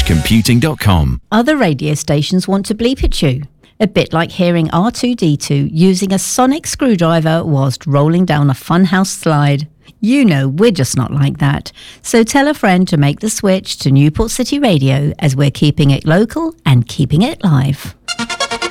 newportcitycomputing.com. Other radio stations want to bleep at you. A bit like hearing R2-D2 using a sonic screwdriver whilst rolling down a funhouse slide. You know we're just not like that. So tell a friend to make the switch to Newport City Radio, as we're keeping it local and keeping it live.